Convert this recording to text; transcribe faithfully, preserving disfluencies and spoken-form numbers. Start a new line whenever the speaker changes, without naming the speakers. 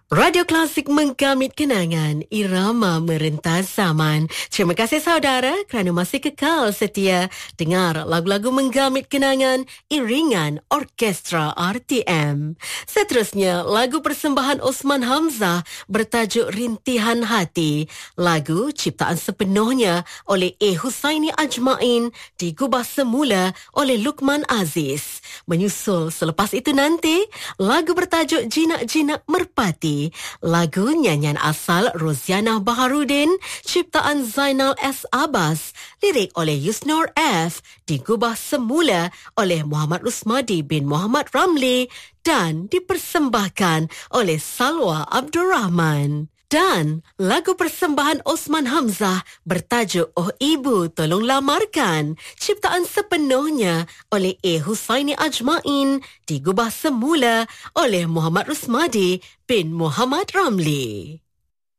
Radio Klasik menggamit kenangan, irama merentas zaman. Terima kasih saudara kerana masih kekal setia dengar lagu-lagu menggamit kenangan iringan Orkestra R T M. Seterusnya, lagu persembahan Osman Hamzah bertajuk Rintihan Hati. Lagu ciptaan sepenuhnya oleh A. Husaini Ajmain, digubah semula oleh Luqman Aziz. Menyusul selepas itu nanti, lagu bertajuk Jinak-Jinak Merpati. Lagu nyanyian asal Rozianah Baharudin, ciptaan Zainal S. Abbas, lirik oleh Yusnor F, digubah semula oleh Muhammad Rusmadi bin Muhammad Ramli dan dipersembahkan oleh Salwa Abdul Rahman. Dan lagu persembahan Osman Hamzah bertajuk Oh Ibu Tolong Lamarkan, ciptaan sepenuhnya oleh A. Husaini Ajmain, digubah semula oleh Muhammad Rusmadi bin Muhammad Ramli.